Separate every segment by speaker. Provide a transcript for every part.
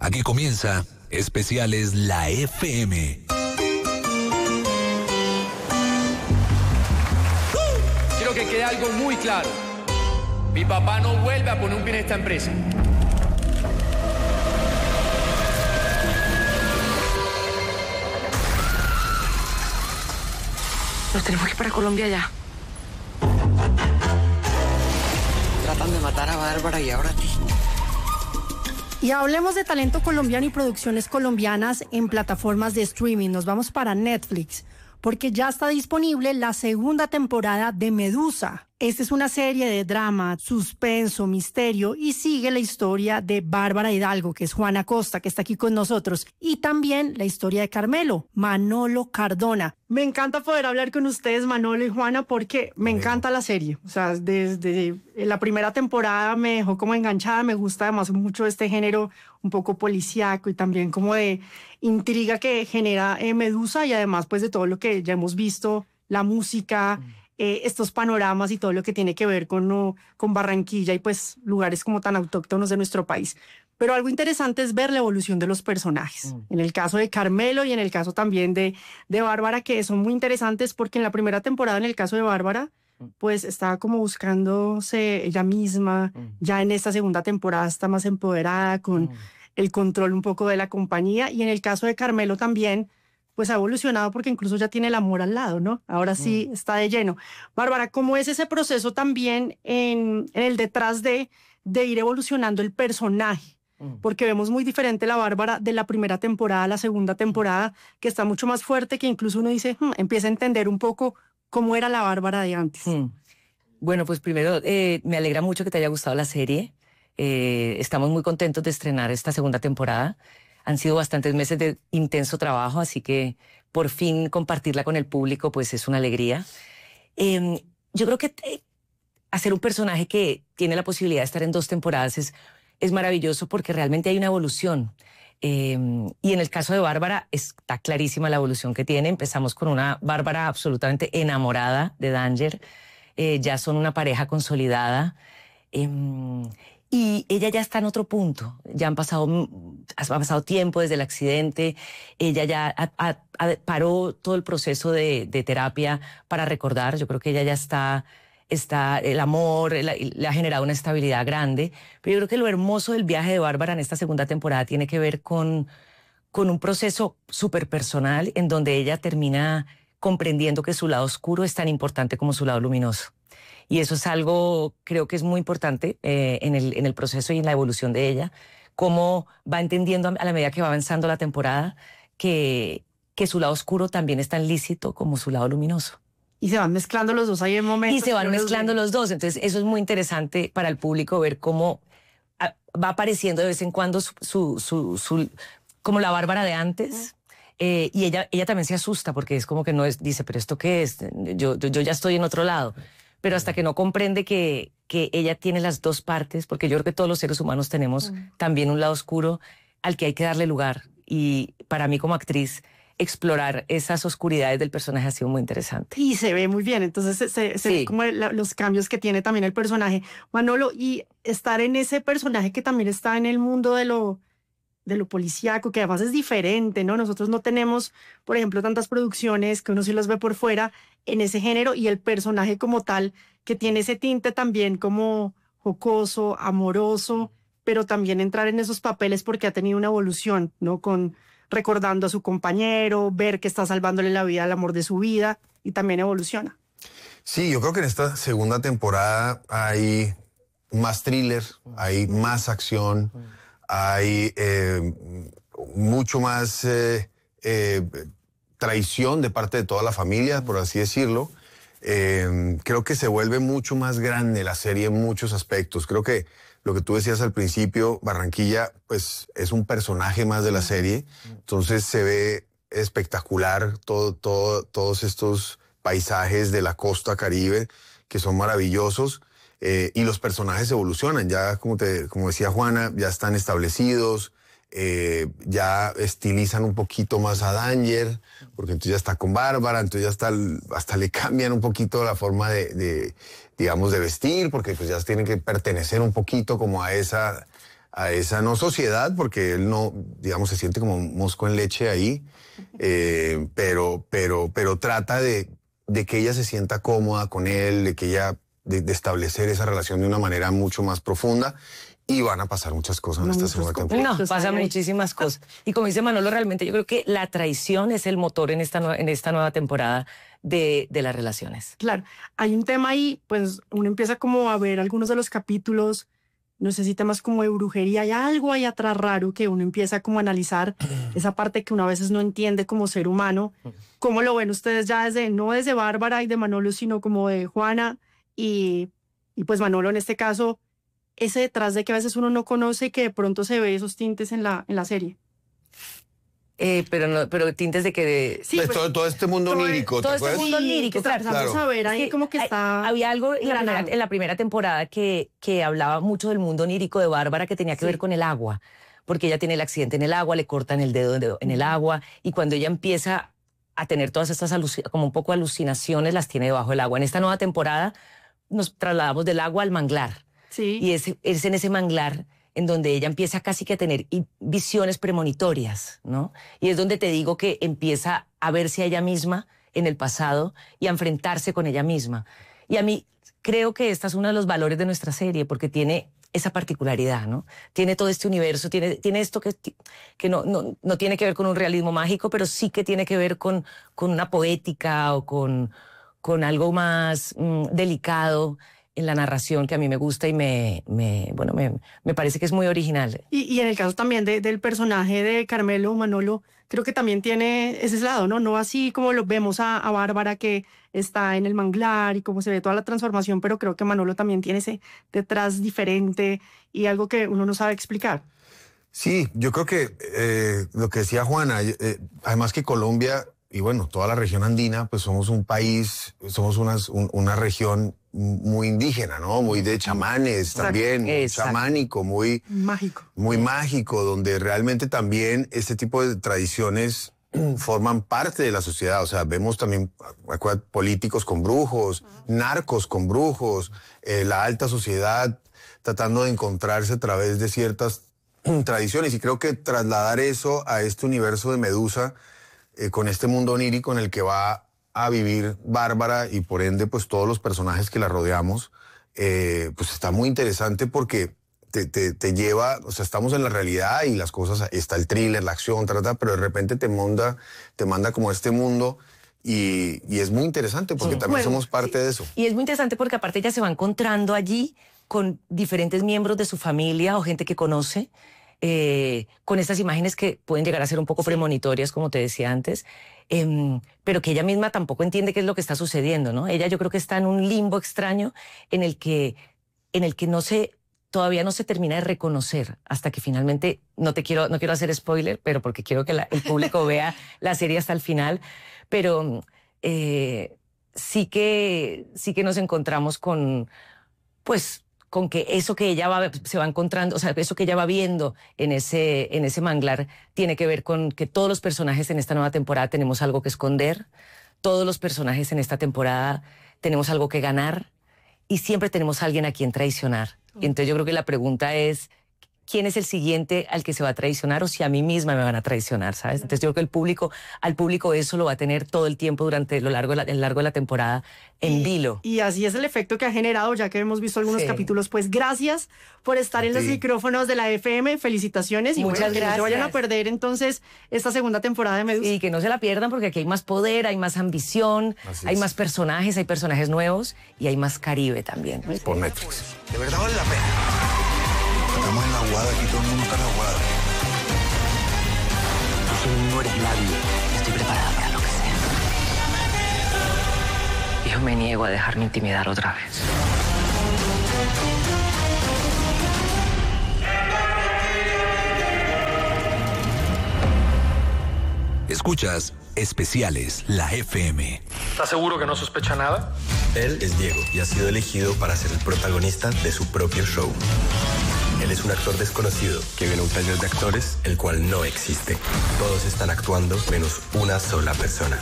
Speaker 1: Aquí comienza Especiales La FM.
Speaker 2: Quiero que quede algo muy claro. Mi papá no vuelve a poner un pie en esta empresa.
Speaker 3: Nos tenemos que ir para Colombia ya. Tratan de matar a Bárbara y ahora a ti.
Speaker 4: Y hablemos de talento colombiano y producciones colombianas en plataformas de streaming. Nos vamos para Netflix, porque ya está disponible la segunda temporada de Medusa. Esta es una serie de drama, suspenso, misterio y sigue la historia de Bárbara Hidalgo, que es Juana Costa, que está aquí con nosotros. Y también la historia de Carmelo, Manolo Cardona. Me encanta poder hablar con ustedes, Manolo y Juana, porque me encanta la serie. O sea, desde la primera temporada me dejó como enganchada. Me gusta además mucho este género un poco policíaco y también como de intriga que genera Medusa y además pues de todo lo que ya hemos visto, la música, estos panoramas y todo lo que tiene que ver con Barranquilla y pues lugares como tan autóctonos de nuestro país. Pero algo interesante es ver la evolución de los personajes. En el caso de Carmelo y en el caso también de Bárbara, que son muy interesantes porque en la primera temporada, en el caso de Bárbara, pues estaba como buscándose ella misma. Ya en esta segunda temporada está más empoderada con el control un poco de la compañía. Y en el caso de Carmelo también, pues ha evolucionado porque incluso ya tiene el amor al lado, ¿no? Ahora sí está de lleno. Bárbara, ¿cómo es ese proceso también en el detrás de ir evolucionando el personaje? Porque vemos muy diferente la Bárbara de la primera temporada a la segunda temporada, que está mucho más fuerte, que incluso uno dice, empieza a entender un poco cómo era la Bárbara de antes.
Speaker 5: Bueno, pues primero me alegra mucho que te haya gustado la serie. Estamos muy contentos de estrenar esta segunda temporada. Han sido bastantes meses de intenso trabajo, así que por fin compartirla con el público pues es una alegría. Yo creo que hacer un personaje que tiene la posibilidad de estar en 2 temporadas es maravilloso porque realmente hay una evolución. Y en el caso de Bárbara está clarísima la evolución que tiene. Empezamos con una Bárbara absolutamente enamorada de Danger. Ya son una pareja consolidada. Y ella ya está en otro punto. Ya ha pasado tiempo desde el accidente. Ella ya paró todo el proceso de terapia para recordar. Yo creo que ella ya está el amor, le ha generado una estabilidad grande. Pero yo creo que lo hermoso del viaje de Bárbara en esta segunda temporada tiene que ver con un proceso súper personal en donde ella termina comprendiendo que su lado oscuro es tan importante como su lado luminoso. Y eso es algo, creo que es muy importante en el proceso y en la evolución de ella, cómo va entendiendo a la medida que va avanzando la temporada que su lado oscuro también es tan lícito como su lado luminoso.
Speaker 4: Y se van mezclando los dos ahí en momentos.
Speaker 5: Y se van mezclando los dos. Entonces eso es muy interesante para el público ver cómo va apareciendo de vez en cuando como la Bárbara de antes. Y ella también se asusta porque es como que dice, ¿pero esto qué es? Yo ya estoy en otro lado. Pero hasta que no comprende que ella tiene las dos partes, porque yo creo que todos los seres humanos tenemos también un lado oscuro al que hay que darle lugar. Y para mí como actriz, explorar esas oscuridades del personaje ha sido muy interesante.
Speaker 4: Y se ve muy bien, entonces se ve como los cambios que tiene también el personaje. Manolo, y estar en ese personaje que también está en el mundo de lo policíaco, que además es diferente, ¿no? Nosotros no tenemos, por ejemplo, tantas producciones que uno sí las ve por fuera en ese género y el personaje como tal, que tiene ese tinte también como jocoso, amoroso, pero también entrar en esos papeles porque ha tenido una evolución, ¿no? Recordando a su compañero, ver que está salvándole la vida al amor de su vida y también evoluciona.
Speaker 6: Sí, yo creo que en esta segunda temporada hay más thriller, hay más acción, hay mucho más traición de parte de toda la familia, por así decirlo. Creo que se vuelve mucho más grande la serie en muchos aspectos. Creo que lo que tú decías al principio, Barranquilla, pues es un personaje más de la serie. Entonces se ve espectacular todos estos paisajes de la costa Caribe que son maravillosos. Y los personajes evolucionan. Ya, como decía Juana, ya están establecidos. Ya estilizan un poquito más a Danger, porque entonces ya está con Bárbara, entonces ya hasta le cambian un poquito la forma digamos, de vestir, porque pues ya tienen que pertenecer un poquito como a a esa no sociedad, porque él no, digamos, se siente como un mosco en leche ahí, pero trata de que ella se sienta cómoda con él, de establecer esa relación de una manera mucho más profunda. Y van a pasar muchas cosas en esta segunda temporada.
Speaker 5: No, pasan muchísimas cosas. Y como dice Manolo, realmente yo creo que la traición es el motor en esta nueva temporada de las relaciones.
Speaker 4: Claro, hay un tema ahí, pues uno empieza como a ver algunos de los capítulos, no sé si temas como de brujería, hay algo ahí atrás raro que uno empieza como a analizar esa parte que uno a veces no entiende como ser humano. ¿Cómo lo ven ustedes ya no desde Bárbara y de Manolo, sino como de Juana y pues Manolo en este caso, ese detrás de que a veces uno no conoce, que de pronto se ve esos tintes en la serie?
Speaker 5: Pero tintes de que...
Speaker 4: Sí,
Speaker 6: pues todo este mundo onírico, ¿te acuerdas?
Speaker 5: Todo este mundo onírico, claro.
Speaker 4: Empezamos a ver ahí
Speaker 5: Sí,
Speaker 4: como que está...
Speaker 5: Había algo en la primera temporada que hablaba mucho del mundo onírico de Bárbara que tenía que ver con el agua, porque ella tiene el accidente en el agua, le cortan el dedo en el agua, y cuando ella empieza a tener todas estas como un poco alucinaciones, las tiene debajo del agua. En esta nueva temporada nos trasladamos del agua al manglar.
Speaker 4: Sí.
Speaker 5: Y es en ese manglar en donde ella empieza casi que a tener visiones premonitorias, ¿no? Y es donde te digo que empieza a verse a ella misma en el pasado y a enfrentarse con ella misma. Y a mí creo que este es uno de los valores de nuestra serie, porque tiene esa particularidad, ¿no? Tiene todo este universo, tiene esto que no tiene que ver con un realismo mágico, pero sí que tiene que ver con una poética o con algo más delicado en la narración que a mí me gusta y me parece que es muy original.
Speaker 4: Y en el caso también del personaje de Carmelo, Manolo, creo que también tiene ese lado, ¿no? No así como lo vemos a Bárbara, que está en el manglar y cómo se ve toda la transformación, pero creo que Manolo también tiene ese detrás diferente y algo que uno no sabe explicar.
Speaker 6: Sí, yo creo que lo que decía Juana, además que Colombia y bueno, toda la región andina, pues somos un país, somos una región muy indígena, ¿no? Muy de chamanes también, muy chamánico, muy mágico, donde realmente también este tipo de tradiciones forman parte de la sociedad. O sea, vemos también políticos con brujos, narcos con brujos, la alta sociedad tratando de encontrarse a través de ciertas tradiciones. Y creo que trasladar eso a este universo de Medusa, con este mundo onírico en el que va a vivir Bárbara y por ende pues todos los personajes que la rodeamos, pues está muy interesante porque te lleva, o sea, estamos en la realidad y las cosas, está el thriller, la acción, pero de repente te manda como este mundo y es muy interesante porque también somos parte de eso.
Speaker 5: Y es muy interesante porque aparte ella se va encontrando allí con diferentes miembros de su familia o gente que conoce, con estas imágenes que pueden llegar a ser un poco premonitorias, como te decía antes, pero que ella misma tampoco entiende qué es lo que está sucediendo, ¿no? Ella yo creo que está en un limbo extraño en el que todavía no se termina de reconocer hasta que finalmente, no quiero hacer spoiler, pero porque quiero que el público vea la serie hasta el final, pero sí que nos encontramos con que eso que ella se va encontrando, o sea, eso que ella va viendo en ese manglar tiene que ver con que todos los personajes en esta nueva temporada tenemos algo que esconder, todos los personajes en esta temporada tenemos algo que ganar y siempre tenemos a alguien a quien traicionar. Y entonces yo creo que la pregunta es, ¿quién es el siguiente al que se va a traicionar o si a mí misma me van a traicionar, ¿sabes? Entonces yo creo que al público eso lo va a tener todo el tiempo durante el largo de la temporada en vilo.
Speaker 4: Y así es el efecto que ha generado, ya que hemos visto algunos capítulos. Pues gracias por estar en los micrófonos de la FM. Felicitaciones. Y
Speaker 5: muchas gracias.
Speaker 4: Que no se vayan a perder entonces esta segunda temporada de Medusa.
Speaker 5: Y que no se la pierdan porque aquí hay más poder, hay más ambición, hay más personajes, hay personajes nuevos y hay más Caribe también.
Speaker 6: Por Netflix.
Speaker 7: De verdad vale la pena. Estamos en la aguada, aquí todo el mundo está en la aguada.
Speaker 3: Tú no eres nadie. Estoy preparada para lo que sea. Yo me niego a dejarme intimidar otra vez.
Speaker 1: Escuchas Especiales, la FM.
Speaker 8: ¿Estás seguro que no sospecha nada?
Speaker 9: Él es Diego y ha sido elegido para ser el protagonista de su propio show. Él es un actor desconocido que viene a un taller de actores, el cual no existe. Todos están actuando menos una sola persona.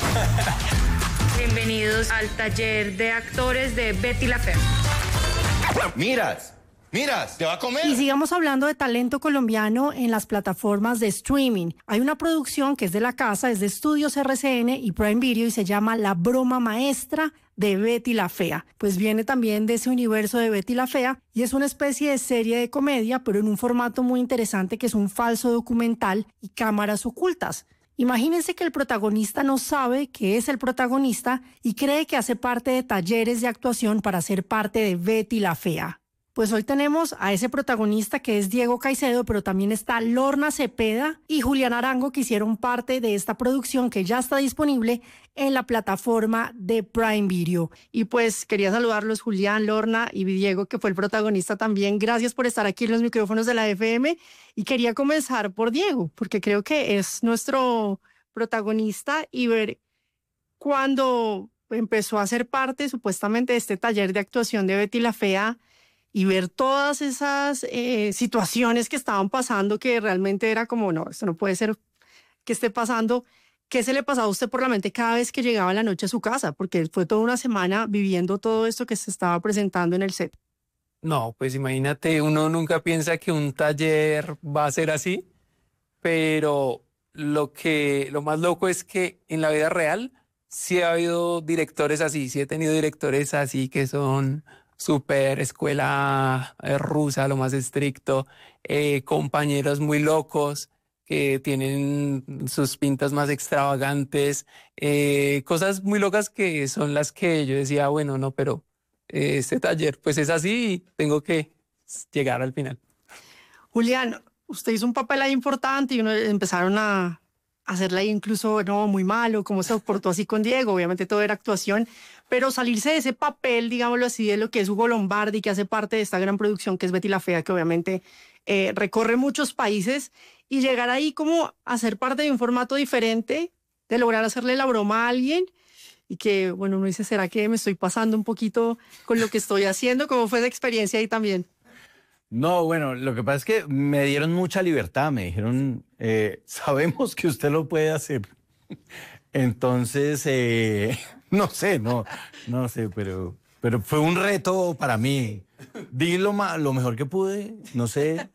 Speaker 10: Bienvenidos al taller de actores de Betty la Fea.
Speaker 9: ¡Miras!
Speaker 7: Mira, te va a comer.
Speaker 4: Y sigamos hablando de talento colombiano en las plataformas de streaming. Hay una producción que es de la casa, es de Estudios RCN y Prime Video y se llama La Broma Maestra de Betty la Fea. Pues viene también de ese universo de Betty la Fea y es una especie de serie de comedia, pero en un formato muy interesante que es un falso documental y cámaras ocultas. Imagínense que el protagonista no sabe que es el protagonista y cree que hace parte de talleres de actuación para ser parte de Betty la Fea. Pues hoy tenemos a ese protagonista que es Diego Caicedo, pero también está Lorna Cepeda y Julián Arango, que hicieron parte de esta producción que ya está disponible en la plataforma de Prime Video. Y pues quería saludarlos, Julián, Lorna y Diego, que fue el protagonista también. Gracias por estar aquí en los micrófonos de la FM. Y quería comenzar por Diego, porque creo que es nuestro protagonista y ver cuando empezó a ser parte supuestamente de este taller de actuación de Betty la Fea, y ver todas esas situaciones que estaban pasando que realmente era como, no, esto no puede ser que esté pasando. ¿Qué se le pasaba a usted por la mente cada vez que llegaba en la noche a su casa? Porque fue toda una semana viviendo todo esto que se estaba presentando en el set.
Speaker 8: No, pues imagínate, uno nunca piensa que un taller va a ser así, pero lo más loco es que en la vida real sí ha habido directores así, sí he tenido directores así que son súper escuela rusa, lo más estricto, compañeros muy locos que tienen sus pintas más extravagantes, cosas muy locas que son las que yo decía, bueno, no, pero este taller pues es así y tengo que llegar al final.
Speaker 4: Julián, usted hizo un papel ahí importante y empezaron a hacerla ahí incluso no, muy malo, cómo se portó así con Diego, obviamente todo era actuación, pero salirse de ese papel, digámoslo así, de lo que es Hugo Lombardi, que hace parte de esta gran producción que es Betty la Fea, que obviamente recorre muchos países, y llegar ahí como a ser parte de un formato diferente, de lograr hacerle la broma a alguien, y que, bueno, uno dice, ¿será que me estoy pasando un poquito con lo que estoy haciendo? ¿Cómo fue esa experiencia ahí también?
Speaker 10: No, bueno, lo que pasa es que me dieron mucha libertad, me dijeron, sabemos que usted lo puede hacer. Entonces, no sé, pero fue un reto para mí. Di lo mejor que pude, no sé.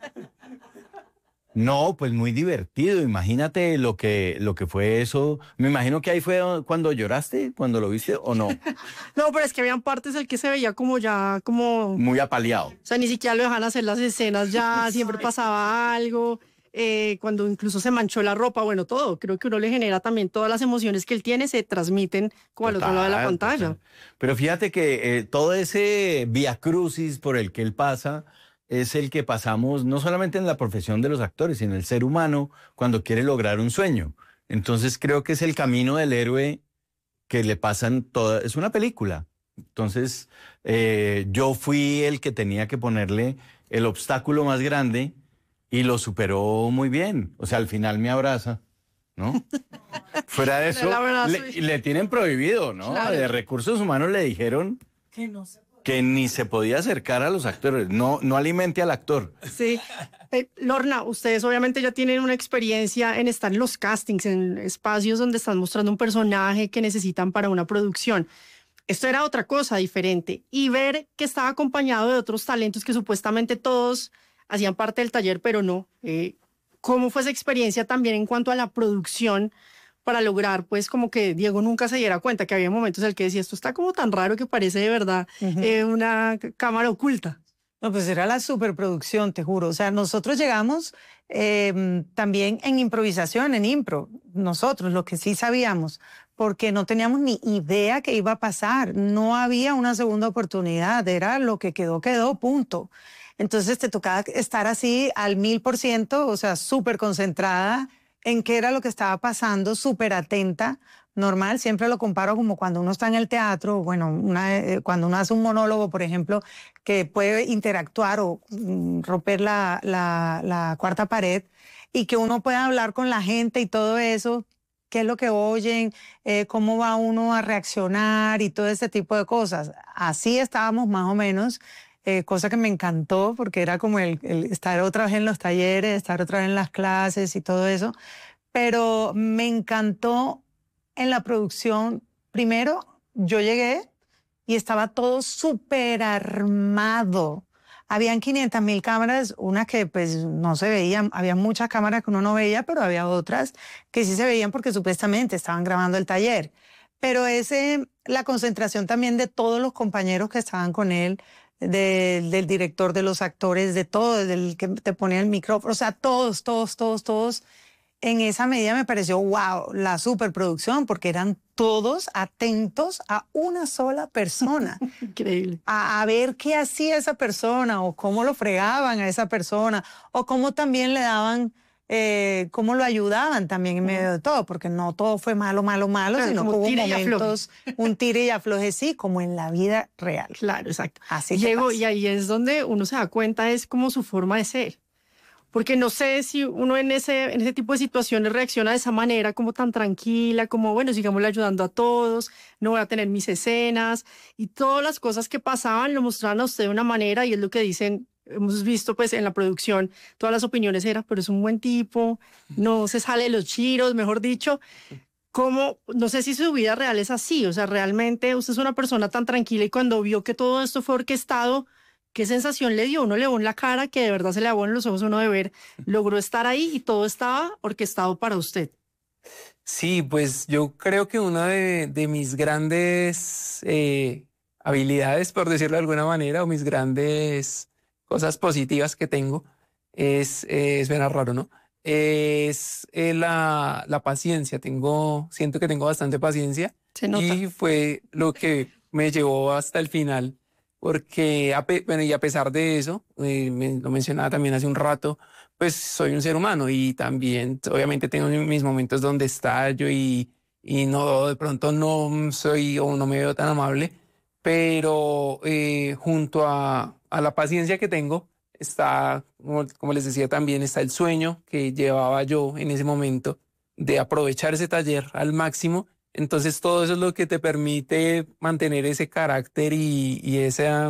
Speaker 10: No, pues muy divertido, imagínate lo que fue eso. Me imagino que ahí fue cuando lloraste, cuando lo viste, ¿o no?
Speaker 4: No, pero es que habían partes en que se veía como ya, como...
Speaker 10: Muy apaleado.
Speaker 4: O sea, ni siquiera lo dejan hacer las escenas ya, siempre pasaba algo, cuando incluso se manchó la ropa, bueno, todo. Creo que uno le genera también todas las emociones que él tiene, se transmiten como al otro lado de la pantalla.
Speaker 10: Total. Pero fíjate que todo ese viacrucis por el que él pasa es el que pasamos no solamente en la profesión de los actores, sino en el ser humano cuando quiere lograr un sueño. Entonces creo que es el camino del héroe que le pasan todas. Es una película. Entonces yo fui el que tenía que ponerle el obstáculo más grande y lo superó muy bien. O sea, al final me abraza, ¿no? Fuera de eso, le tienen prohibido, ¿no? Claro. De Recursos Humanos le dijeron que ni se podía acercar a los actores, no alimente al actor.
Speaker 4: Sí. Lorna, ustedes obviamente ya tienen una experiencia en estar en los castings, en espacios donde están mostrando un personaje que necesitan para una producción. Esto era otra cosa diferente. Y ver que estaba acompañado de otros talentos que supuestamente todos hacían parte del taller, pero no. ¿Cómo fue esa experiencia también en cuanto a la producción para lograr, pues, como que Diego nunca se diera cuenta que había momentos en el que decía, esto está como tan raro que parece de verdad una cámara oculta?
Speaker 11: No, pues era la superproducción, te juro. O sea, nosotros llegamos también en improvisación, en impro. Nosotros, lo que sí sabíamos, porque no teníamos ni idea que iba a pasar. No había una segunda oportunidad. Era lo que quedó, punto. Entonces te tocaba estar así al 1000%, o sea, súper concentrada en qué era lo que estaba pasando, súper atenta. Normal, siempre lo comparo como cuando uno está en el teatro, bueno, cuando uno hace un monólogo, por ejemplo, que puede interactuar o romper la cuarta pared y que uno pueda hablar con la gente y todo eso, qué es lo que oyen, cómo va uno a reaccionar y todo ese tipo de cosas. Así estábamos más o menos, cosa que me encantó porque era como el estar otra vez en los talleres, estar otra vez en las clases y todo eso, pero me encantó en la producción. Primero, yo llegué y estaba todo súper armado. habían 500.000 cámaras, unas que pues no se veían, había muchas cámaras que uno no veía, pero había otras que sí se veían porque supuestamente estaban grabando el taller. Pero la concentración también de todos los compañeros que estaban con él, del director, de los actores, de todo, del que te ponía el micrófono, o sea, todos, en esa medida me pareció, wow, la superproducción, porque eran todos atentos a una sola persona.
Speaker 4: Increíble.
Speaker 11: A ver qué hacía esa persona, o cómo lo fregaban a esa persona, o cómo también le daban, cómo lo ayudaban también en medio de todo, porque no todo fue malo,
Speaker 4: Claro,
Speaker 11: sino que
Speaker 4: como
Speaker 11: hubo
Speaker 4: tire y
Speaker 11: momentos, un tire y afloje, sí, como en la vida real.
Speaker 4: Claro, exacto.
Speaker 11: Así
Speaker 4: Diego, y ahí es donde uno se da cuenta, es como su forma de ser. Porque no sé si uno en ese tipo de situaciones reacciona de esa manera, como tan tranquila, como, bueno, sigámosle ayudando a todos, no voy a tener mis escenas, y todas las cosas que pasaban lo mostraban a usted de una manera, y es lo que dicen, hemos visto pues en la producción, todas las opiniones eran, pero es un buen tipo, no se sale de los chiros, mejor dicho. ¿Cómo? No sé si su vida real es así, o sea, realmente usted es una persona tan tranquila, y cuando vio que todo esto fue orquestado, ¿qué sensación le dio? Uno le dio en la cara, que de verdad se le aguó en los ojos uno de ver, logró estar ahí y todo estaba orquestado para usted.
Speaker 8: Sí, pues yo creo que una de mis grandes habilidades, por decirlo de alguna manera, o mis grandes cosas positivas que tengo, es suena raro, ¿no? Es la paciencia. Siento que tengo bastante paciencia.
Speaker 4: Se nota.
Speaker 8: Y fue lo que me llevó hasta el final. Porque, bueno, y a pesar de eso, lo mencionaba también hace un rato, pues soy un ser humano y también obviamente tengo mis momentos donde estallo y no, de pronto no soy o no me veo tan amable, pero junto a la paciencia que tengo está, como les decía también, está el sueño que llevaba yo en ese momento de aprovechar ese taller al máximo. Entonces todo eso es lo que te permite mantener ese carácter y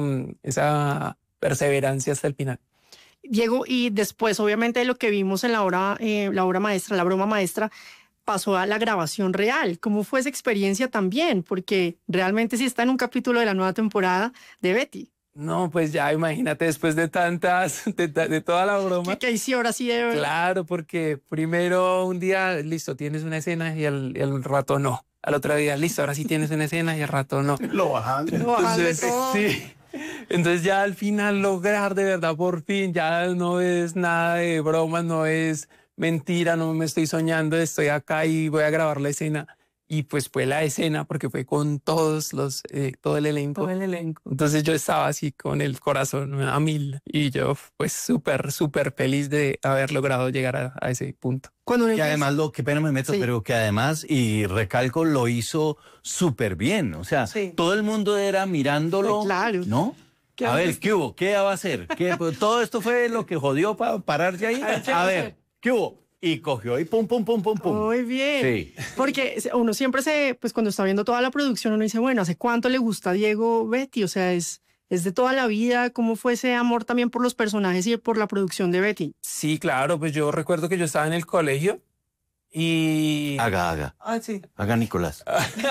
Speaker 8: esa perseverancia hasta el final.
Speaker 4: Diego, y después obviamente lo que vimos en la obra maestra, la broma maestra, pasó a la grabación real. ¿Cómo fue esa experiencia también? Porque realmente sí está en un capítulo de la nueva temporada de Betty.
Speaker 8: No, pues ya imagínate después de de toda la broma.
Speaker 4: Que ahí sí, ahora sí de verdad.
Speaker 8: Claro, porque primero un día, listo, tienes una escena y al rato no. Al otro día, listo, ahora sí tienes una escena y al rato no.
Speaker 7: Lo bajan.
Speaker 8: Entonces, sí. Entonces ya al final lograr de verdad por fin, ya no es nada de bromas, no es mentira, no me estoy soñando, estoy acá y voy a grabar la escena. Y pues fue la escena porque fue con todos todo el elenco.
Speaker 11: Todo el elenco.
Speaker 8: Entonces yo estaba así con el corazón a 1000 y yo pues súper feliz de haber logrado llegar a ese punto.
Speaker 10: Y además, qué pena me meto,
Speaker 4: Sí.
Speaker 10: pero que además, y recalco, lo hizo súper bien. O sea,
Speaker 11: Sí.
Speaker 10: todo el mundo era mirándolo,
Speaker 4: Claro.
Speaker 10: ¿no? A ver, ¿qué hubo? ¿Qué va a hacer? Pues, todo esto fue lo que jodió para pararse ahí. A ver, ¿qué hubo? Y cogió y pum.
Speaker 4: Muy bien.
Speaker 10: Sí.
Speaker 4: Porque uno siempre pues cuando está viendo toda la producción, uno dice, bueno, ¿hace cuánto le gusta a Diego Betty? O sea, es de toda la vida. ¿Cómo fue ese amor también por los personajes y por la producción de Betty?
Speaker 8: Sí, claro, pues yo recuerdo que yo estaba en el colegio y...
Speaker 10: Haga.
Speaker 11: Ah, sí.
Speaker 10: Haga, Nicolás.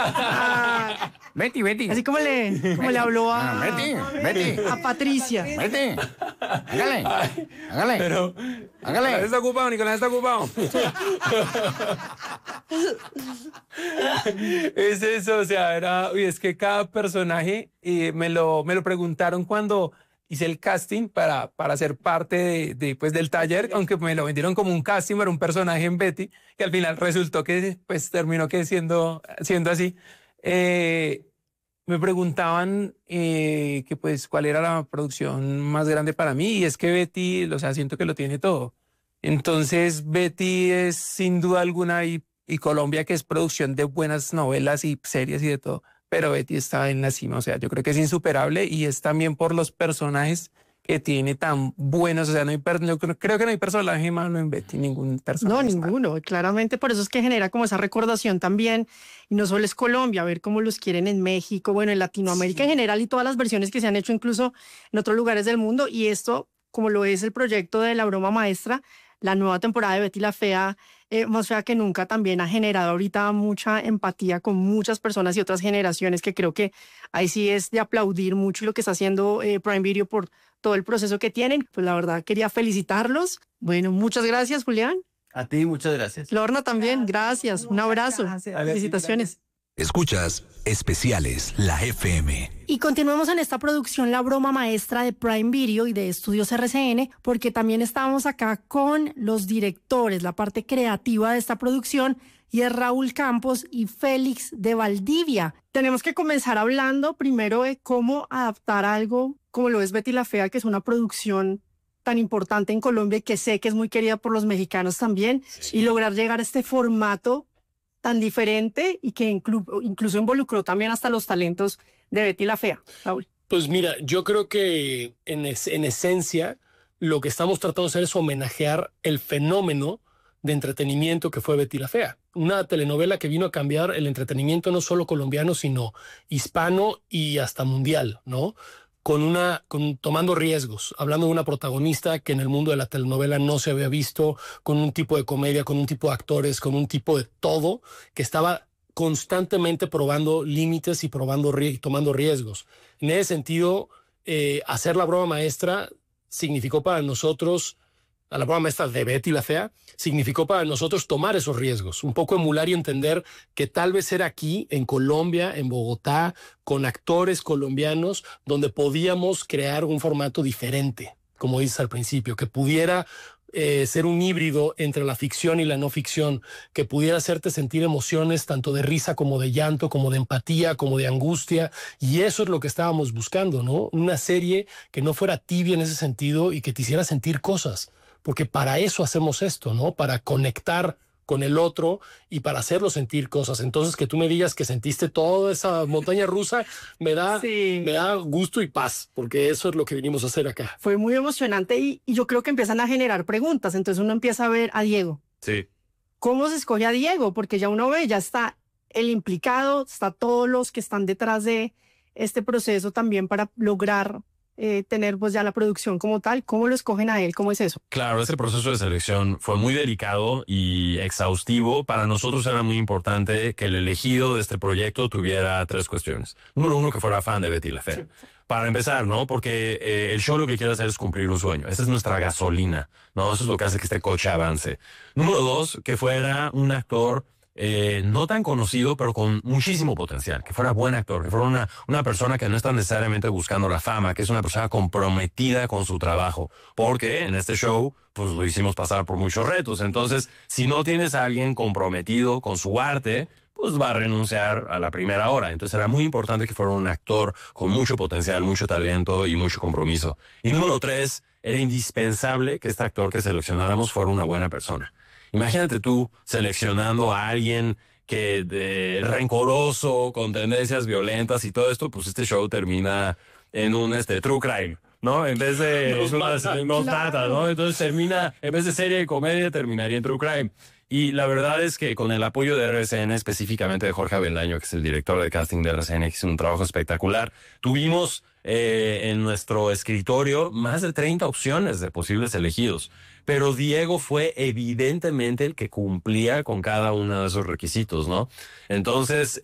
Speaker 7: Betty.
Speaker 4: Así como le habló a
Speaker 7: Betty.
Speaker 4: Patricia.
Speaker 7: Betty. Hágale.
Speaker 8: Pero...
Speaker 7: Hágale.
Speaker 8: Está ocupado, Nicolás está ocupado. Es eso, o sea, es que cada personaje, me lo preguntaron cuando hice el casting para ser parte pues, del taller, aunque me lo vendieron como un casting, era un personaje en Betty, que al final resultó que pues terminó siendo así. Me preguntaban que pues cuál era la producción más grande para mí, y es que Betty, o sea, siento que lo tiene todo. Entonces Betty es sin duda alguna, y Colombia, que es producción de buenas novelas y series y de todo, pero Betty está en la cima, o sea, yo creo que es insuperable, y es también por los personajes que tiene tan buenos, o sea, yo creo que no hay personaje malo en Betty, ningún personaje.
Speaker 4: No, ninguno. Claramente por eso es que genera como esa recordación también. Y no solo es Colombia, a ver cómo los quieren en México, bueno, en Latinoamérica en general, y todas las versiones que se han hecho incluso en otros lugares del mundo. Y esto, como lo es el proyecto de la broma maestra, la nueva temporada de Betty la Fea, más fea que nunca, también ha generado ahorita mucha empatía con muchas personas y otras generaciones, que creo que ahí sí es de aplaudir mucho lo que está haciendo Prime Video por todo el proceso que tienen. Pues la verdad quería felicitarlos. Bueno, muchas gracias, Julián.
Speaker 10: A ti, muchas gracias.
Speaker 4: Lorna también, gracias. Un abrazo. Felicitaciones.
Speaker 1: Escuchas Especiales La FM.
Speaker 4: Y continuamos en esta producción La Broma Maestra de Prime Video y de Estudios RCN, porque también estamos acá con los directores, la parte creativa de esta producción, y es Raúl Campos y Félix de Valdivia. Tenemos que comenzar hablando primero de cómo adaptar algo como lo es Betty la Fea, que es una producción tan importante en Colombia y que sé que es muy querida por los mexicanos también, y lograr llegar a este formato tan diferente y que incluso involucró también hasta los talentos de Betty la Fea. Raúl.
Speaker 12: Pues mira, yo creo que en esencia lo que estamos tratando de hacer es homenajear el fenómeno de entretenimiento que fue Betty la Fea. Una telenovela que vino a cambiar el entretenimiento no solo colombiano, sino hispano y hasta mundial, ¿no? Tomando riesgos, hablando de una protagonista que en el mundo de la telenovela no se había visto, con un tipo de comedia, con un tipo de actores, con un tipo de todo, que estaba constantemente probando límites y tomando riesgos. En ese sentido, hacer La Broma Maestra significó para nosotros, a La Broma Maestra de Betty la Fea, significó para nosotros tomar esos riesgos, un poco emular y entender que tal vez era aquí, en Colombia, en Bogotá, con actores colombianos, donde podíamos crear un formato diferente, como dices al principio, que pudiera ser un híbrido entre la ficción y la no ficción, que pudiera hacerte sentir emociones tanto de risa como de llanto, como de empatía, como de angustia, y eso es lo que estábamos buscando, ¿no? Una serie que no fuera tibia en ese sentido y que te hiciera sentir cosas, porque para eso hacemos esto, ¿no? Para conectar con el otro y para hacerlo sentir cosas. Entonces, que tú me digas que sentiste toda esa montaña rusa, me da gusto y paz, porque eso es lo que vinimos a hacer acá.
Speaker 4: Fue muy emocionante y yo creo que empiezan a generar preguntas. Entonces uno empieza a ver a Diego.
Speaker 12: Sí.
Speaker 4: ¿Cómo se escoge a Diego? Porque ya uno ve, ya está el implicado, está todos los que están detrás de este proceso también para lograr tener pues ya la producción como tal. ¿Cómo lo escogen a él? ¿Cómo es eso?
Speaker 13: Claro, este proceso de selección fue muy delicado y exhaustivo. Para nosotros era muy importante que el elegido de este proyecto tuviera 3 cuestiones. Número 1, que fuera fan de Betty la Fea. Sí. Para empezar, ¿no? Porque el show lo que quiere hacer es cumplir un sueño. Esa es nuestra gasolina, ¿no? Eso es lo que hace que este coche avance. Número 2, que fuera un actor no tan conocido, pero con muchísimo potencial, que fuera buen actor, que fuera una persona que no está necesariamente buscando la fama, que es una persona comprometida con su trabajo, porque en este show pues lo hicimos pasar por muchos retos. Entonces, si no tienes a alguien comprometido con su arte, pues va a renunciar a la primera hora. Entonces era muy importante que fuera un actor con mucho potencial, mucho talento y mucho compromiso. Y número 3, era indispensable que este actor que seleccionáramos fuera una buena persona. Imagínate tú seleccionando a alguien que rencoroso, con tendencias violentas y todo esto, pues este show termina en un true crime, ¿no? En vez de nos mata, ¿no? Entonces termina, en vez de serie de comedia, terminaría en true crime. Y la verdad es que con el apoyo de RCN, específicamente de Jorge Avendaño, que es el director de casting de RCN, que hizo un trabajo espectacular, tuvimos en nuestro escritorio más de 30 opciones de posibles elegidos. Pero Diego fue evidentemente el que cumplía con cada uno de esos requisitos, ¿no? Entonces,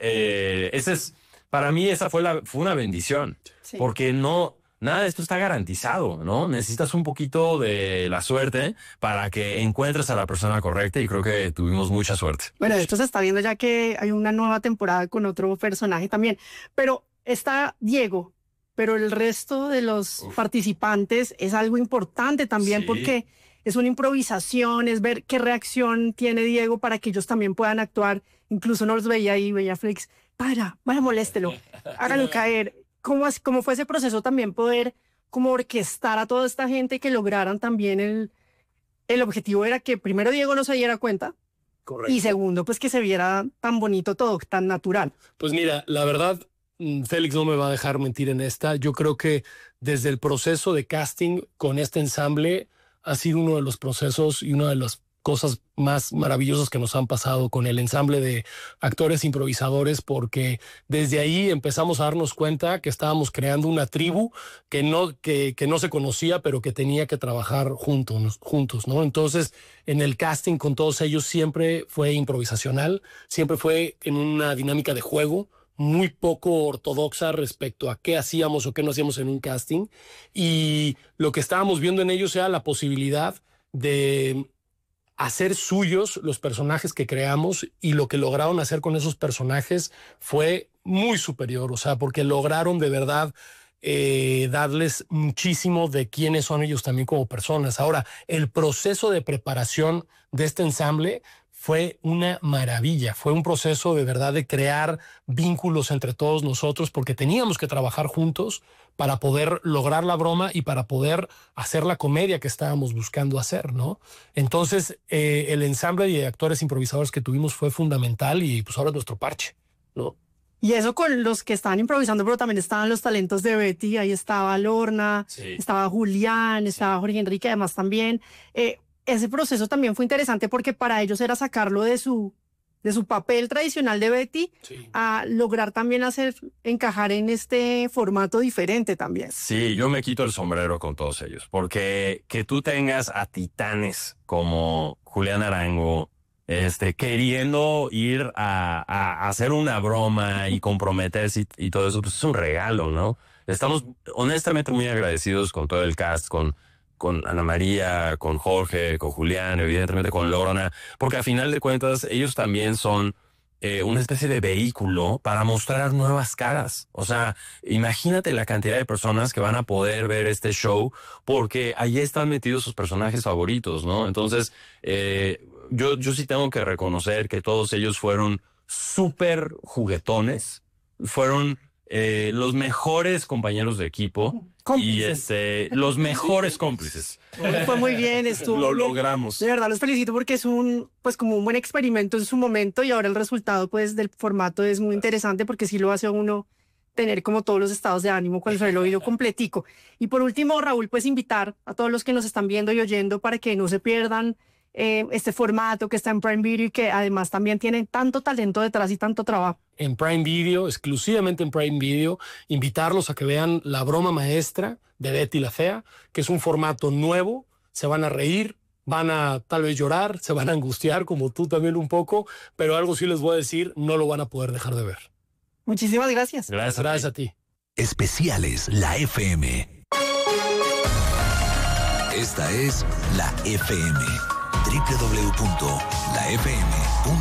Speaker 13: para mí esa fue una bendición, sí. Porque nada de esto está garantizado, ¿no? Necesitas un poquito de la suerte para que encuentres a la persona correcta y creo que tuvimos mucha suerte.
Speaker 4: Bueno, esto se está viendo ya que hay una nueva temporada con otro personaje también, pero está Diego, pero el resto de los participantes es algo importante también, sí. Porque es una improvisación, es ver qué reacción tiene Diego para que ellos también puedan actuar. Incluso no los veía ahí, veía Flex, vaya, moléstelo, hágalo caer. ¿Cómo fue ese proceso también poder como orquestar a toda esta gente que lograran también el objetivo era que primero Diego no se diera cuenta? Correcto. Y segundo, pues que se viera tan bonito todo, tan natural.
Speaker 12: Pues mira, la verdad, Félix no me va a dejar mentir en esta. Yo creo que desde el proceso de casting con este ensamble ha sido uno de los procesos y una de las cosas más maravillosas que nos han pasado con el ensamble de actores improvisadores, porque desde ahí empezamos a darnos cuenta que estábamos creando una tribu que no se conocía, pero que tenía que trabajar juntos, ¿no? Entonces, en el casting con todos ellos siempre fue improvisacional, siempre fue en una dinámica de juego, muy poco ortodoxa respecto a qué hacíamos o qué no hacíamos en un casting, y lo que estábamos viendo en ellos era la posibilidad de hacer suyos los personajes que creamos, y lo que lograron hacer con esos personajes fue muy superior, o sea, porque lograron de verdad darles muchísimo de quiénes son ellos también como personas. Ahora, el proceso de preparación de este ensamble fue una maravilla, fue un proceso de verdad de crear vínculos entre todos nosotros, porque teníamos que trabajar juntos para poder lograr la broma y para poder hacer la comedia que estábamos buscando hacer, ¿no? Entonces, el ensamble de actores improvisadores que tuvimos fue fundamental, y pues ahora es nuestro parche, ¿no?
Speaker 4: Y eso con los que estaban improvisando, pero también estaban los talentos de Betty, ahí estaba Lorna,
Speaker 12: Sí.
Speaker 4: estaba Julián, estaba Jorge Enrique, además también. Ese proceso también fue interesante porque para ellos era sacarlo de su papel tradicional de Betty a lograr también encajar en este formato diferente también.
Speaker 13: Sí, yo me quito el sombrero con todos ellos, porque que tú tengas a titanes como Julián Arango, queriendo ir a hacer una broma y comprometerse y todo eso, pues es un regalo, ¿no? Estamos honestamente muy agradecidos con todo el cast, con Ana María, con Jorge, con Julián, evidentemente con Lorna, porque a final de cuentas ellos también son una especie de vehículo para mostrar nuevas caras. O sea, imagínate la cantidad de personas que van a poder ver este show, porque ahí están metidos sus personajes favoritos, ¿no? Entonces, yo sí tengo que reconocer que todos ellos fueron súper juguetones, fueron los mejores compañeros de equipo. Cómplices. Y los mejores cómplices.
Speaker 4: Fue muy bien, estuvo
Speaker 13: Lo
Speaker 4: muy bien.
Speaker 13: logramos.
Speaker 4: De verdad los felicito porque es como un buen experimento en su momento, y ahora el resultado pues del formato es muy interesante porque sí lo hace a uno tener como todos los estados de ánimo cuando se lo oído completico. Y por último, Raúl, pues invitar a todos los que nos están viendo y oyendo para que no se pierdan este formato que está en Prime Video y que además también tiene tanto talento detrás y tanto trabajo.
Speaker 12: En Prime Video, exclusivamente en Prime Video, invitarlos a que vean La Broma Maestra de Betty la Fea, que es un formato nuevo. Se van a reír, van a tal vez llorar, se van a angustiar, como tú también un poco, pero algo sí les voy a decir, no lo van a poder dejar de ver.
Speaker 4: Muchísimas gracias.
Speaker 12: Gracias a ti.
Speaker 1: Especiales La FM. Esta es La FM. www.lafm.com